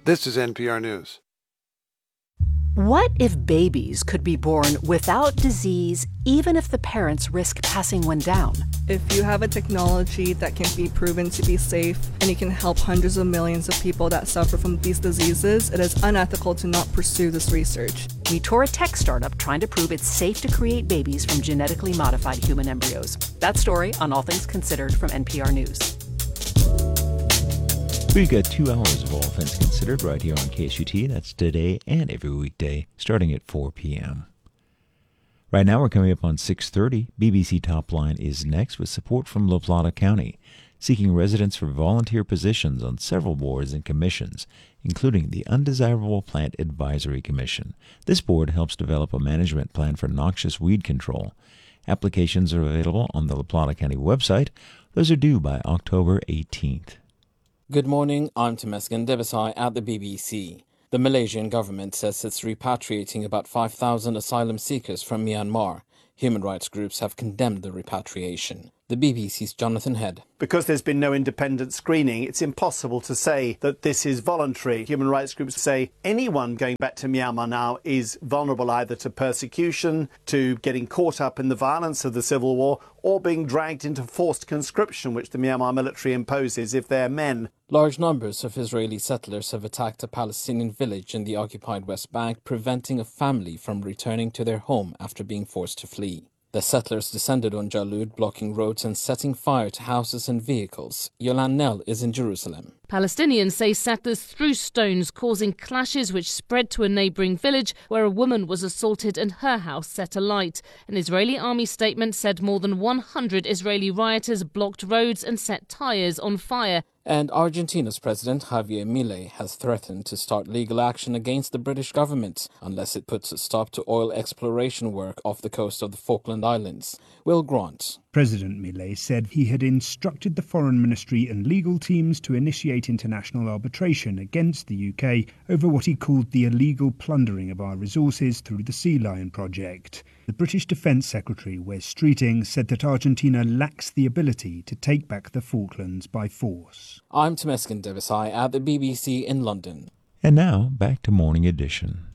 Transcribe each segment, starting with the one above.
This is NPR News. What if babies could be born without disease, even if the parents risk passing one down? If you have a technology that can be proven to be safe and you can help hundreds of millions of people that suffer from these diseases, it is unethical to not pursue this research. We tour a tech startup trying to prove it's safe to create babies from genetically modified human embryos. That story on All Things Considered from NPR News. We've got 2 hours of All Things Considered right here on KSUT. That's today and every weekday, starting at 4 p.m. Right now, we're coming up on 6:30. BBC Top Line is next with support from La Plata County, seeking residents for volunteer positions on several boards and commissions, including the Undesirable Plant Advisory Commission. This board helps develop a management plan for noxious weed control. Applications are available on the La Plata County website. Those are due by October 18th. Good morning, I'm Temesgen Debisai at the BBC. The Malaysian government says it's repatriating about 5,000 asylum seekers from Myanmar. Human rights groups have condemned the repatriation. The BBC's Jonathan Head. Because there's been no independent screening, it's impossible to say that this is voluntary. Human rights groups say anyone going back to Myanmar now is vulnerable either to persecution, to getting caught up in the violence of the civil war, or being dragged into forced conscription, which the Myanmar military imposes if they're men. Large numbers of Israeli settlers have attacked a Palestinian village in the occupied West Bank, preventing a family from returning to their home after being forced to flee. The settlers descended on Jalud, blocking roads and setting fire to houses and vehicles. Yolande Nell is in Jerusalem. Palestinians say settlers threw stones, causing clashes which spread to a neighbouring village where a woman was assaulted and her house set alight. An Israeli army statement said more than 100 Israeli rioters blocked roads and set tyres on fire. And Argentina's President Javier Milei has threatened to start legal action against the British government unless it puts a stop to oil exploration work off the coast of the Falkland Islands. Will Grant. President Milei said he had instructed the Foreign Ministry and legal teams to initiate international arbitration against the UK over what he called the illegal plundering of our resources through the Sea Lion project. The British Defence Secretary, Wes Streeting, said that Argentina lacks the ability to take back the Falklands by force. I'm Temesgen Debisai at the BBC in London. And now, back to Morning Edition.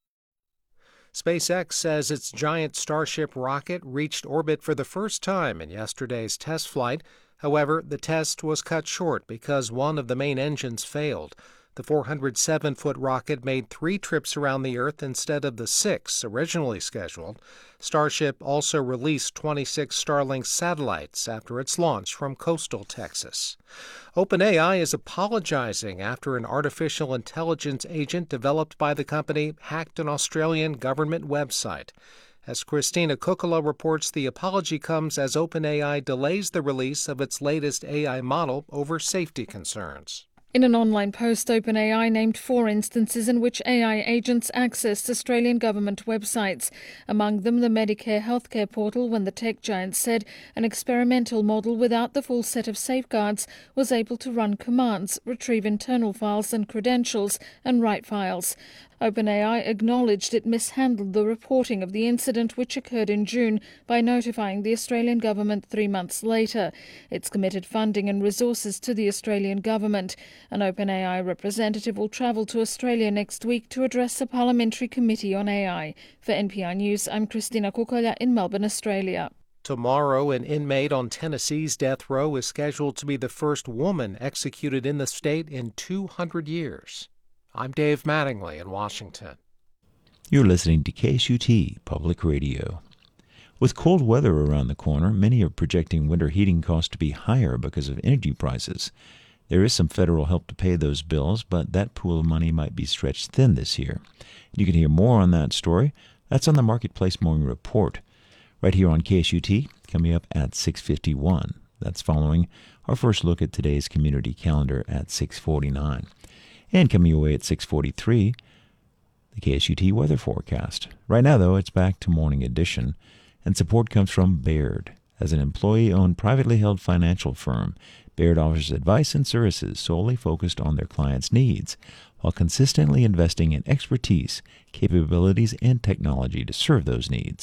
SpaceX says its giant Starship rocket reached orbit for the first time in yesterday's test flight. However, the test was cut short because one of the main engines failed. The 407-foot rocket made 3 trips around the Earth instead of the 6 originally scheduled. Starship also released 26 Starlink satellites after its launch from coastal Texas. OpenAI is apologizing after an artificial intelligence agent developed by the company hacked an Australian government website. As Christina Kukala reports, the apology comes as OpenAI delays the release of its latest AI model over safety concerns. In an online post, OpenAI named 4 instances in which AI agents accessed Australian government websites. Among them, the Medicare healthcare portal, when the tech giant said an experimental model without the full set of safeguards was able to run commands, retrieve internal files and credentials, and write files. OpenAI acknowledged it mishandled the reporting of the incident, which occurred in June, by notifying the Australian government 3 months later. It's committed funding and resources to the Australian government. An OpenAI representative will travel to Australia next week to address a parliamentary committee on AI. For NPR News, I'm Christina Kukola in Melbourne, Australia. Tomorrow, an inmate on Tennessee's death row is scheduled to be the first woman executed in the state in 200 years. I'm Dave Mattingly in Washington. You're listening to KSUT Public Radio. With cold weather around the corner, many are projecting winter heating costs to be higher because of energy prices. There is some federal help to pay those bills, but that pool of money might be stretched thin this year. You can hear more on that story. That's on the Marketplace Morning Report, right here on KSUT, coming up at 6:51. That's following our first look at today's community calendar at 6:49. And coming away at 6:43, the KSUT weather forecast. Right now, though, it's back to Morning Edition, and support comes from Baird. As an employee-owned, privately held financial firm, Baird offers advice and services solely focused on their clients' needs, while consistently investing in expertise, capabilities, and technology to serve those needs.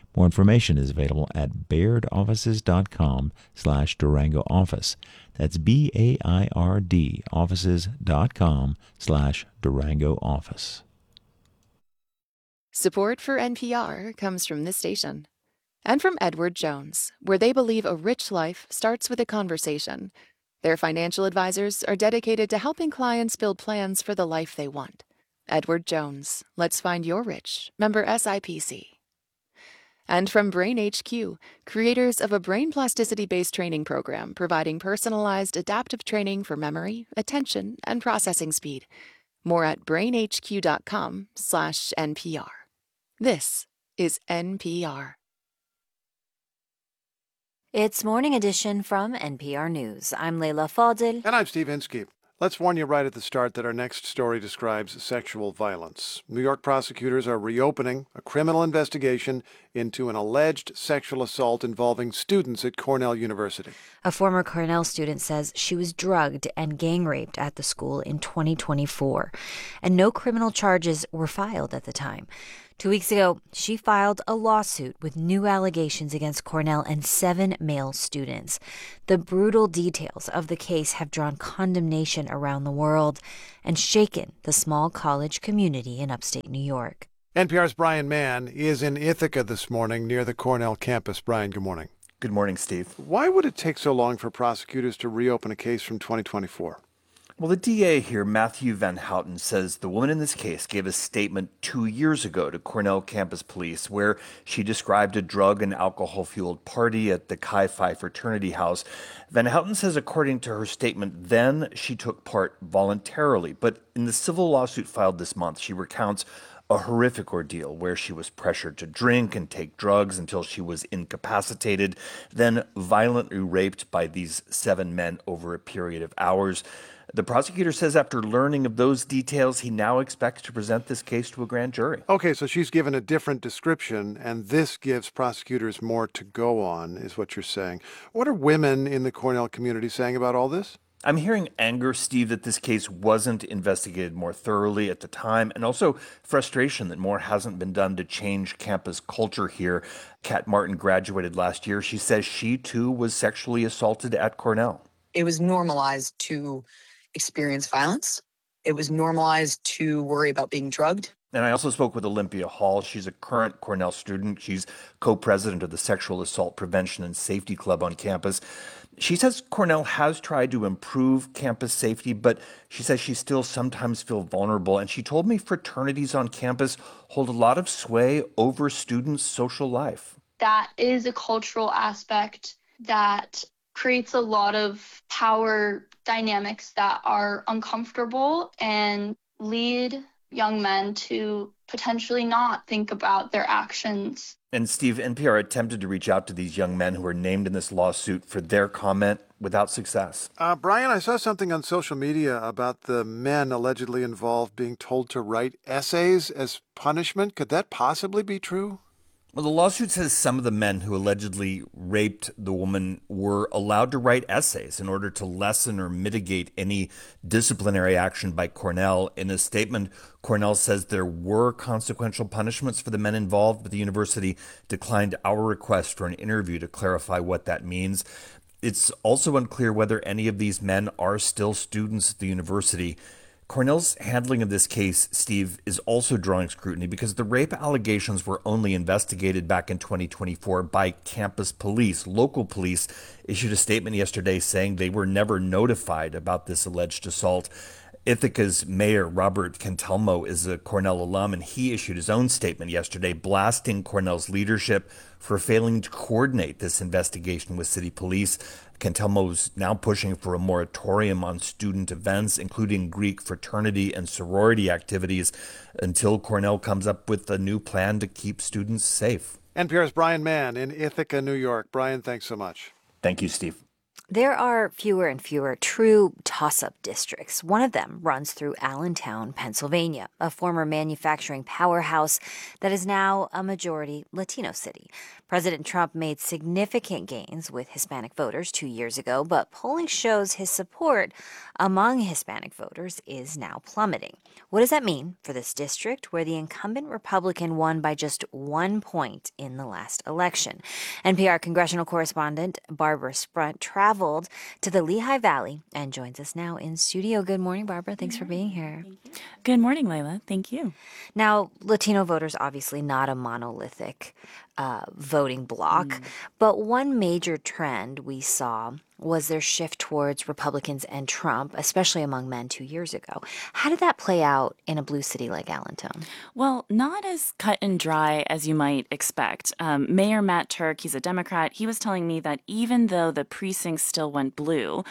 More information is available at bairdoffices.com/Durango office. That's BAIRD offices.com/Durango office. Support for NPR comes from this station and from Edward Jones, where they believe a rich life starts with a conversation. Their financial advisors are dedicated to helping clients build plans for the life they want. Edward Jones, let's find your rich. Member SIPC. And from Brain HQ, creators of a brain plasticity-based training program providing personalized adaptive training for memory, attention, and processing speed. More at brainhq.com/NPR. This is NPR. It's Morning Edition from NPR News. I'm Leila Fadel. And I'm Steve Inskeep. Let's warn you right at the start that our next story describes sexual violence. New York prosecutors are reopening a criminal investigation into an alleged sexual assault involving students at Cornell University. A former Cornell student says she was drugged and gang raped at the school in 2024, and no criminal charges were filed at the time. 2 weeks ago, she filed a lawsuit with new allegations against Cornell and 7 male students. The brutal details of the case have drawn condemnation around the world and shaken the small college community in upstate New York. NPR's Brian Mann is in Ithaca this morning near the Cornell campus. Brian, good morning. Good morning, Steve. Why would it take so long for prosecutors to reopen a case from 2024? Well, the DA here, Matthew Van Houten, says the woman in this case gave a statement 2 years ago to Cornell campus police where she described a drug and alcohol-fueled party at the Chi Phi fraternity house. Van Houten says according to her statement then, she took part voluntarily. But in the civil lawsuit filed this month, she recounts a horrific ordeal where she was pressured to drink and take drugs until she was incapacitated, then violently raped by these 7 men over a period of hours. The prosecutor says after learning of those details, he now expects to present this case to a grand jury. Okay, so she's given a different description, and this gives prosecutors more to go on, is what you're saying. What are women in the Cornell community saying about all this? I'm hearing anger, Steve, that this case wasn't investigated more thoroughly at the time, and also frustration that more hasn't been done to change campus culture here. Kat Martin graduated last year. She says she, too, was sexually assaulted at Cornell. It was normalized to experience violence. It was normalized to worry about being drugged. And I also spoke with Olympia Hall. She's a current Cornell student. She's co-president of the Sexual Assault Prevention and Safety Club on campus. She says Cornell has tried to improve campus safety, but she says she still sometimes feels vulnerable. And she told me fraternities on campus hold a lot of sway over students' social life. That is a cultural aspect that creates a lot of power dynamics that are uncomfortable and lead young men to potentially not think about their actions. And Steve, NPR attempted to reach out to these young men who were named in this lawsuit for their comment without success. Brian, I saw something on social media about the men allegedly involved being told to write essays as punishment. Could that possibly be true? Well, the lawsuit says some of the men who allegedly raped the woman were allowed to write essays in order to lessen or mitigate any disciplinary action by Cornell. In a statement, Cornell says there were consequential punishments for the men involved, but the university declined our request for an interview to clarify what that means. It's also unclear whether any of these men are still students at the university. Cornell's handling of this case, Steve, is also drawing scrutiny because the rape allegations were only investigated back in 2024 by campus police. Local police issued a statement yesterday saying they were never notified about this alleged assault. Ithaca's mayor, Robert Cantelmo, is a Cornell alum, and he issued his own statement yesterday blasting Cornell's leadership for failing to coordinate this investigation with city police. Cantelmo's now pushing for a moratorium on student events, including Greek fraternity and sorority activities, until Cornell comes up with a new plan to keep students safe. NPR's Brian Mann in Ithaca, New York. Brian, thanks so much. Thank you, Steve. There are fewer and fewer true toss-up districts. One of them runs through Allentown, Pennsylvania, a former manufacturing powerhouse that is now a majority Latino city. President Trump made significant gains with Hispanic voters 2 years ago, but polling shows his support among Hispanic voters is now plummeting. What does that mean for this district where the incumbent Republican won by just 1 point in the last election? NPR congressional correspondent Barbara Sprunt traveled to the Lehigh Valley and joins us now in studio. Good morning, Barbara. Thanks for being here. Good morning, Layla. Thank you. Now, Latino voters obviously not a monolithic voting bloc, but one major trend we saw was their shift towards Republicans and Trump, especially among men 2 years ago. How did that play out in a blue city like Allentown? Well, not as cut and dry as you might expect. Mayor Matt Turk, he's a Democrat, he was telling me that even though the precincts still went blue,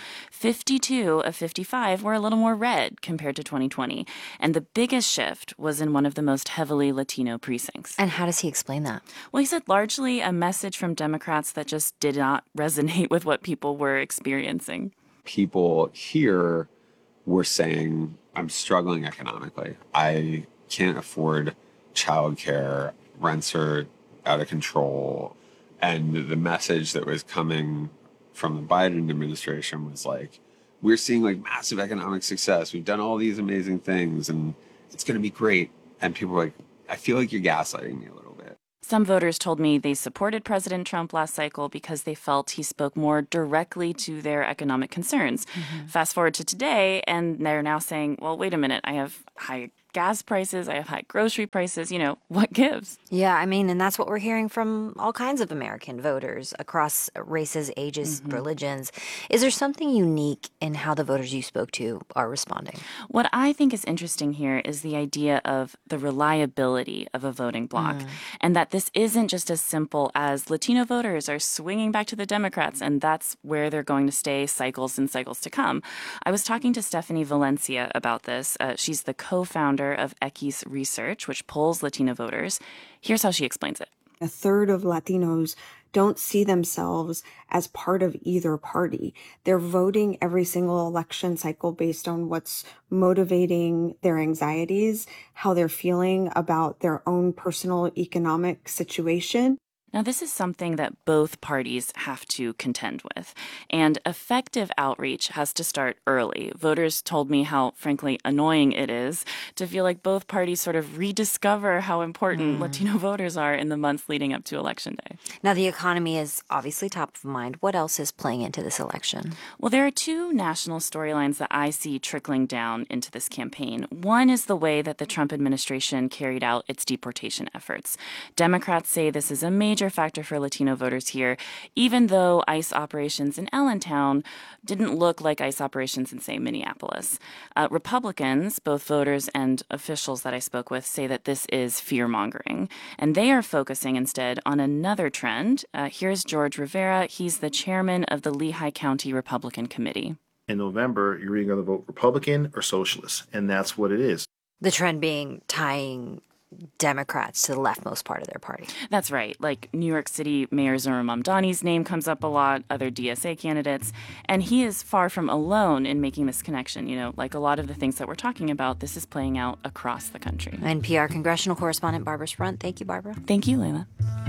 52 of 55 were a little more red compared to 2020. And the biggest shift was in one of the most heavily Latino precincts. And how does he explain that? Well, he said largely a message from Democrats that just did not resonate with what people were experiencing. People here were saying, I'm struggling economically. I can't afford childcare. Rents are out of control. And the message that was coming from the Biden administration was like, we're seeing like massive economic success. We've done all these amazing things and it's going to be great. And people were like, I feel like you're gaslighting me a little bit. Some voters told me they supported President Trump last cycle because they felt he spoke more directly to their economic concerns. Fast forward to today, and they're now saying, well, wait a minute, I have high gas prices, I have high grocery prices, what gives? Yeah, I mean, and that's what we're hearing from all kinds of American voters across races, ages, religions. Is there something unique in how the voters you spoke to are responding? What I think is interesting here is the idea of the reliability of a voting bloc, and that this isn't just as simple as Latino voters are swinging back to the Democrats, and that's where they're going to stay cycles and cycles to come. I was talking to Stephanie Valencia about this. She's the co-founder of Equis Research, which polls Latino voters. Here's how she explains it. A third of Latinos don't see themselves as part of either party. They're voting every single election cycle based on what's motivating their anxieties, how they're feeling about their own personal economic situation. Now, this is something that both parties have to contend with, and effective outreach has to start early. Voters told me how, frankly, annoying it is to feel like both parties sort of rediscover how important Latino voters are in the months leading up to Election Day. Now, the economy is obviously top of mind. What else is playing into this election? Well, there are two national storylines that I see trickling down into this campaign. One is the way that the Trump administration carried out its deportation efforts. Democrats say this is a major factor for Latino voters here, even though ICE operations in Allentown didn't look like ICE operations in, say, Minneapolis. Republicans, both voters and officials that I spoke with, say that this is fear-mongering, and they are focusing instead on another trend. Here's George Rivera. He's the chairman of the Lehigh County Republican Committee. In November, you're either going to vote Republican or Socialist, and that's what it is. The trend being tying Democrats to the leftmost part of their party. That's right. Like New York City Mayor Zohran Mamdani's name comes up a lot, other DSA candidates, and he is far from alone in making this connection. Like a lot of the things that we're talking about, this is playing out across the country. NPR congressional correspondent Barbara Sprunt. Thank you, Barbara. Thank you, Layla.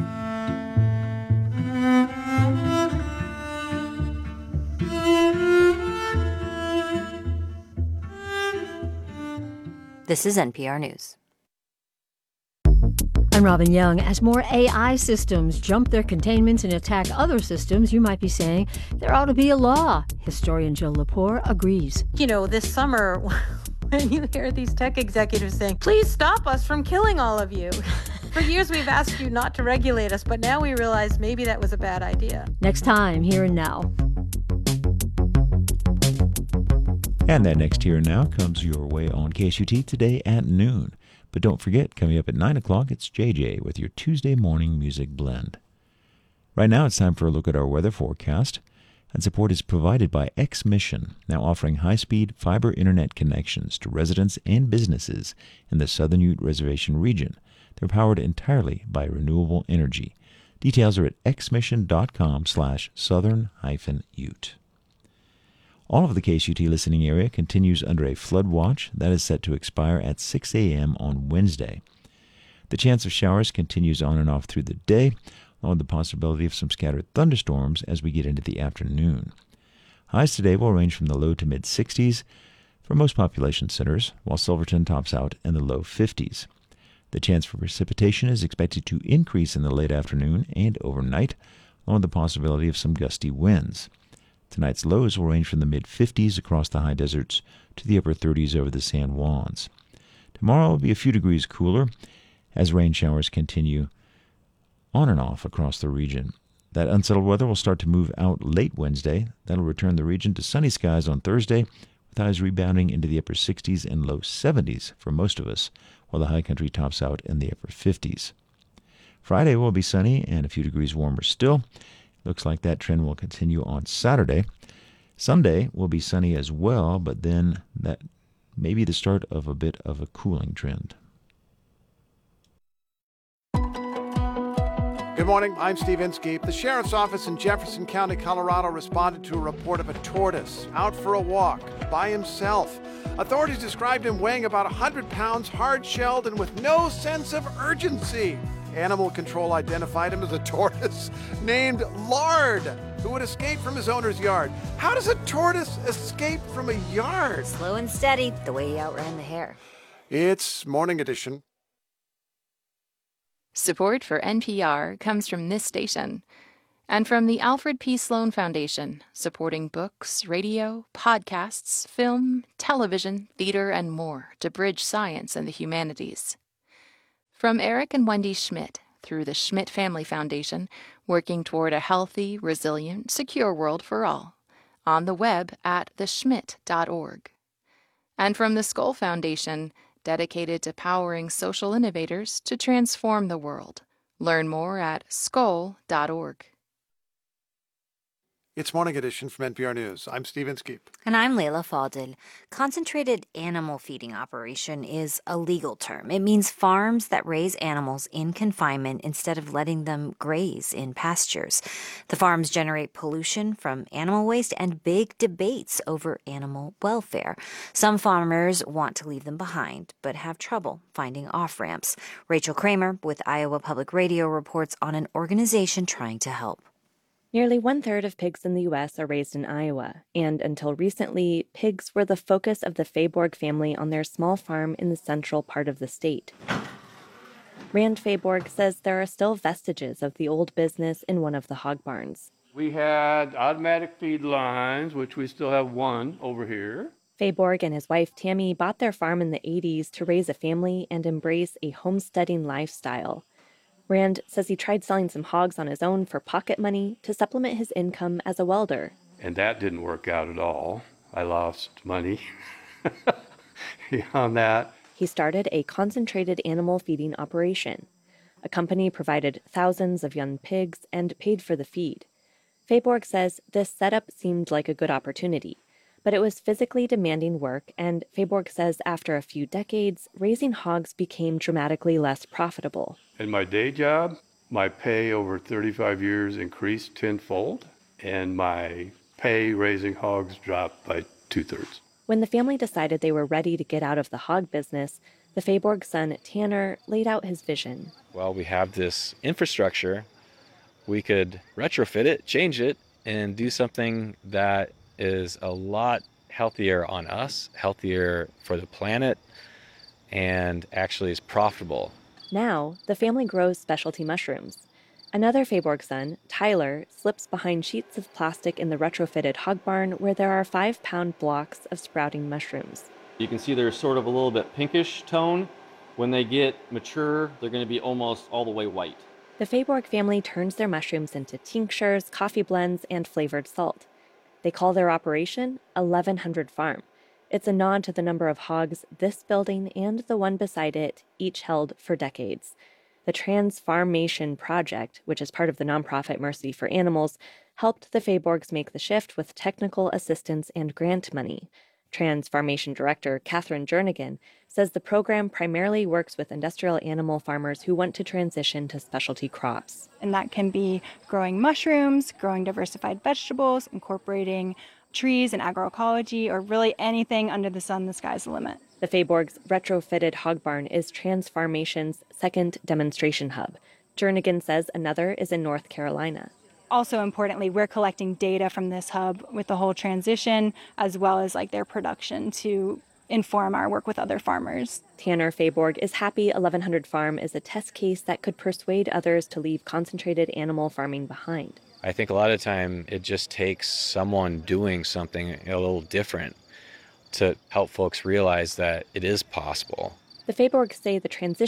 This is NPR News. I'm Robin Young. As more AI systems jump their containments and attack other systems, you might be saying there ought to be a law. Historian Jill Lepore agrees. This summer, when you hear these tech executives saying, please stop us from killing all of you. For years, we've asked you not to regulate us, but now we realize maybe that was a bad idea. Next time, Here and Now. And that next Here and Now comes your way on KSUT today at noon. But don't forget, coming up at 9 o'clock, it's JJ with your Tuesday morning music blend. Right now, it's time for a look at our weather forecast. And support is provided by X-Mission, now offering high-speed fiber internet connections to residents and businesses in the Southern Ute Reservation region. They're powered entirely by renewable energy. Details are at xmission.com/southern-ute. All of the KSUT listening area continues under a flood watch that is set to expire at 6 a.m. on Wednesday. The chance of showers continues on and off through the day, along with the possibility of some scattered thunderstorms as we get into the afternoon. Highs today will range from the low to mid-60s for most population centers, while Silverton tops out in the low 50s. The chance for precipitation is expected to increase in the late afternoon and overnight, along with the possibility of some gusty winds. Tonight's lows will range from the mid-50s across the high deserts to the upper 30s over the San Juans. Tomorrow will be a few degrees cooler as rain showers continue on and off across the region. That unsettled weather will start to move out late Wednesday. That'll return the region to sunny skies on Thursday, with highs rebounding into the upper 60s and low 70s for most of us, while the high country tops out in the upper 50s. Friday will be sunny and a few degrees warmer still. Looks like that trend will continue on Saturday. Sunday will be sunny as well, but then that may be the start of a bit of a cooling trend. Good morning, I'm Steve Inskeep. The Sheriff's Office in Jefferson County, Colorado responded to a report of a tortoise out for a walk by himself. Authorities described him weighing about 100 pounds, hard-shelled, and with no sense of urgency. Animal control identified him as a tortoise named Lard, who had escaped from his owner's yard. How does a tortoise escape from a yard? Slow and steady, the way he outran the hare. It's Morning Edition. Support for NPR comes from this station and from the Alfred P. Sloan Foundation, supporting books, radio, podcasts, film, television, theater, and more to bridge science and the humanities. From Eric and Wendy Schmidt through the Schmidt Family Foundation, working toward a healthy, resilient, secure world for all, on the web at theschmidt.org. And from the Skoll Foundation, dedicated to powering social innovators to transform the world. Learn more at skoll.org. It's Morning Edition from NPR News. I'm Steve Inskeep. And I'm Leila Fadel. Concentrated animal feeding operation is a legal term. It means farms that raise animals in confinement instead of letting them graze in pastures. The farms generate pollution from animal waste and big debates over animal welfare. Some farmers want to leave them behind, but have trouble finding off-ramps. Rachel Kramer with Iowa Public Radio reports on an organization trying to help. Nearly one-third of pigs in the U.S. are raised in Iowa, and until recently, pigs were the focus of the Feyborg family on their small farm in the central part of the state. Rand Feyborg says there are still vestiges of the old business in one of the hog barns. We had automatic feed lines, which we still have one over here. Feyborg and his wife Tammy bought their farm in the 80s to raise a family and embrace a homesteading lifestyle. Rand says he tried selling some hogs on his own for pocket money to supplement his income as a welder. And that didn't work out at all. I lost money on that. He started a concentrated animal feeding operation. A company provided thousands of young pigs and paid for the feed. Feyborg says this setup seemed like a good opportunity, but it was physically demanding work, and Feyborg says after a few decades, raising hogs became dramatically less profitable. In my day job, my pay over 35 years increased tenfold, and my pay raising hogs dropped by 2/3. When the family decided they were ready to get out of the hog business, the Feyborg son, Tanner, laid out his vision. Well, we have this infrastructure. We could retrofit it, change it, and do something that is a lot healthier on us, healthier for the planet, and actually is profitable. Now, the family grows specialty mushrooms. Another Feyborg son, Tyler, slips behind sheets of plastic in the retrofitted hog barn where there are 5-pound blocks of sprouting mushrooms. You can see they're sort of a little bit pinkish tone. When they get mature, they're going to be almost all the way white. The Feyborg family turns their mushrooms into tinctures, coffee blends, and flavored salt. They call their operation 1100 Farm. It's a nod to the number of hogs this building and the one beside it each held for decades. The Transfarmation Project, which is part of the nonprofit Mercy for Animals, helped the Feyborgs make the shift with technical assistance and grant money. Transfarmation Director Catherine Jernigan says the program primarily works with industrial animal farmers who want to transition to specialty crops. And that can be growing mushrooms, growing diversified vegetables, incorporating trees and agroecology, or really anything under the sun, the sky's the limit. The Feyborg's retrofitted hog barn is Transfarmation's second demonstration hub. Jernigan says another is in North Carolina. Also importantly, we're collecting data from this hub with the whole transition, as well as their production, to inform our work with other farmers. Tanner Feyborg is happy 1100 Farm is a test case that could persuade others to leave concentrated animal farming behind. I think a lot of time it just takes someone doing something a little different to help folks realize that it is possible. The Feyborgs say the transition